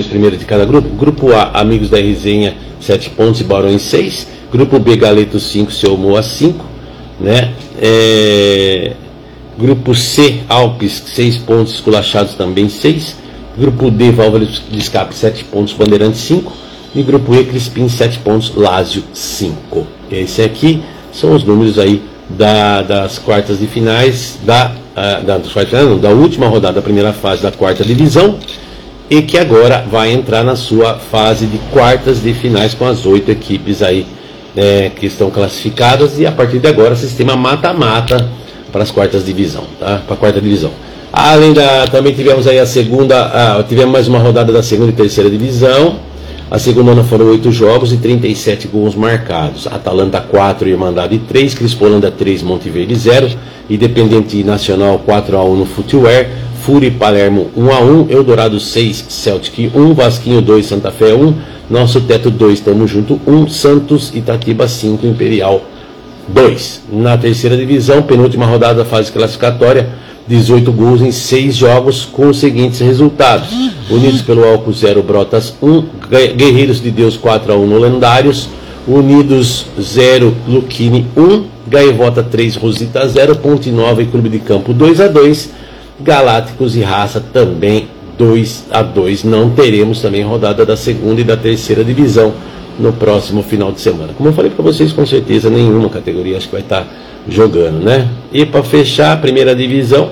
primeiros de cada grupo. Grupo A, Amigos da Resenha, 7 pontos e Barões 6. Grupo B, Galeto 5, Seu Moa 5, né? Grupo C, Alpes, 6 pontos, Esculachados também 6. Grupo D, Válvula de Escape, 7 pontos, Bandeirantes 5. E grupo E, Crispim, 7 pontos, Lázio 5. Esse aqui são os números aí das quartas de finais, da última rodada da primeira fase da quarta divisão, e que agora vai entrar na sua fase de quartas de finais com as 8 equipes aí que estão classificadas, e a partir de agora sistema mata-mata para as quartas de divisão, tá? Para a quarta divisão. Além também tivemos aí tivemos mais uma rodada da segunda e terceira divisão. A segunda foram 8 jogos e 37 gols marcados. Atalanta 4, Irmandade 3, Crispolândia 3, Monteverde 0, Independente Nacional 4-1 no Footwear, Furi Palermo 1-1, Eldorado 6, Celtic 1, Vasquinho 2, Santa Fé 1, Nosso Teto 2, Tamo Junto 1, Santos Itatiba 5, Imperial 2. Na terceira divisão, penúltima rodada da fase classificatória, 18 gols em 6 jogos com os seguintes resultados: Unidos pelo Álcool 0, Brotas 1, Guerreiros de Deus 4-1 no Lendários, Unidos 0, Luquini 1, Gaivota 3, Rosita 0, Ponte Nova e Clube de Campo 2-2, Galácticos e Raça também 2-2. Não teremos também rodada da segunda e da terceira divisão no próximo final de semana. Como eu falei para vocês, com certeza nenhuma categoria acho que vai estar jogando, né? E para fechar a primeira divisão,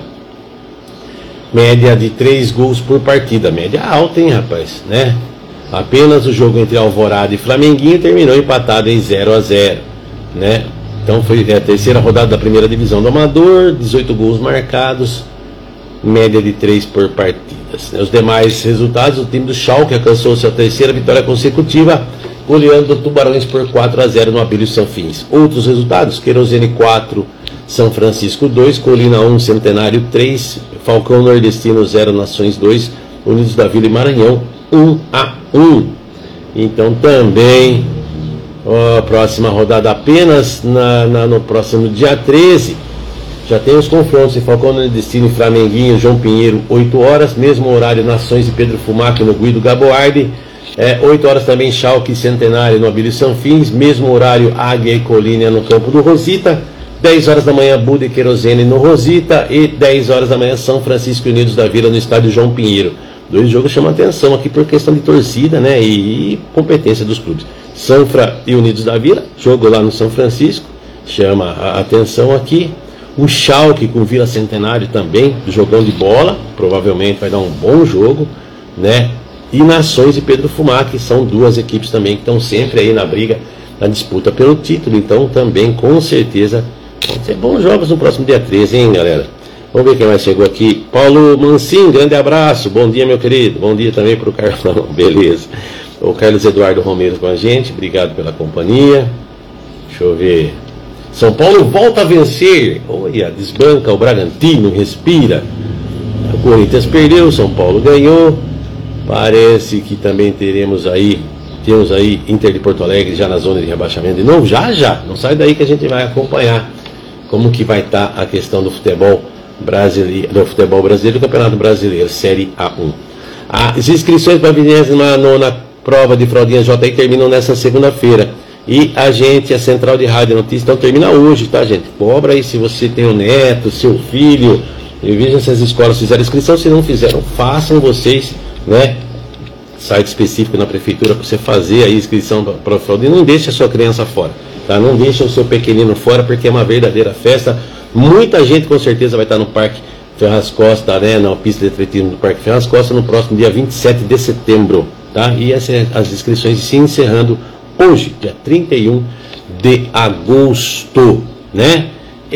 média de 3 gols por partida, média alta, hein, rapaz, né? Apenas o jogo entre Alvorada e Flamenguinho terminou empatado em 0-0, né? Então foi a terceira rodada da primeira divisão do Amador, 18 gols marcados, média de 3 por partidas. Os demais resultados: o time do Schalke alcançou sua terceira vitória consecutiva, goleando o Tubarões por 4-0 no Abílio Sanfins. Outros resultados: Querosene 4, São Francisco 2, Colina 1, Centenário 3, Falcão Nordestino 0, Nações 2, Unidos da Vila e Maranhão 1-1. Então também a próxima rodada apenas no próximo dia 13, já tem os confrontos em Falcão Nordestino e Flamenguinho, João Pinheiro, 8 horas, mesmo horário Nações e Pedro Fumac no Guido Gaboardi. 8 horas também Schalke e Centenário no Abílio Sanfins, mesmo horário Águia e Colina no campo do Rosita. 10 horas da manhã Buda e Querosene no Rosita, e 10 horas da manhã São Francisco e Unidos da Vila no estádio João Pinheiro. 2 jogos chamam atenção aqui por questão de torcida, né, e competência dos clubes. Sanfra e Unidos da Vila, jogo lá no São Francisco, chama a atenção aqui. O Schalke com Vila Centenário também, jogão de bola, provavelmente vai dar um bom jogo, né? E Nações e Pedro Fumac, são 2 equipes também que estão sempre aí na briga, na disputa pelo título. Então também com certeza vão ser bons jogos no próximo dia 13, hein, galera? Vamos ver quem mais chegou aqui. Paulo Mancin, grande abraço, bom dia, meu querido. Bom dia também para o Carlão, beleza. O Carlos Eduardo Romero com a gente, obrigado pela companhia. Deixa eu ver. São Paulo volta a vencer. Olha, desbanca o Bragantino, respira. O Corinthians perdeu, São Paulo ganhou. Parece que também temos aí Inter de Porto Alegre já na zona de rebaixamento de novo. Já, não sai daí que a gente vai acompanhar como que vai estar a questão do futebol brasileiro, do Campeonato Brasileiro, Série A1. As inscrições para a 29ª prova de fraldinha JI terminam nessa segunda-feira. E a Central de Rádio Notícias, então termina hoje, tá, gente? Cobra aí se você tem um neto, seu filho, e veja se as escolas fizeram inscrição. Se não fizeram, façam vocês, né? Site específico na prefeitura para você fazer a inscrição para o fraude. E não deixe a sua criança fora, tá? Não deixe o seu pequenino fora, porque é uma verdadeira festa. Muita gente com certeza vai estar no Parque Ferraz Costa, né? Na pista de atletismo do Parque Ferraz Costa no próximo dia 27 de setembro, tá? E as inscrições se encerrando hoje, dia 31 de agosto, né?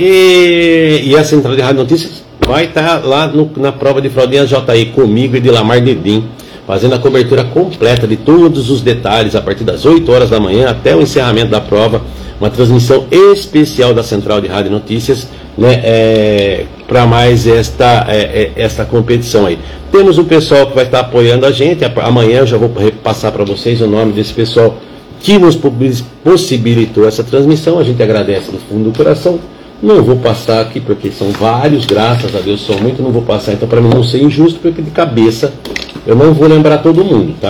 E a Central de Rádio Notícias vai estar lá na prova de fraldinha JI comigo e de Lamar Dedim, fazendo a cobertura completa de todos os detalhes a partir das 8 horas da manhã até o encerramento da prova. Uma transmissão especial da Central de Rádio Notícias, né, para mais esta competição aí. Temos um pessoal que vai estar apoiando a gente. Amanhã eu já vou repassar para vocês o nome desse pessoal que nos possibilitou essa transmissão. A gente agradece do fundo do coração. Não vou passar aqui porque são vários, graças a Deus são muitos, não vou passar então para mim não ser injusto, porque de cabeça eu não vou lembrar todo mundo, tá?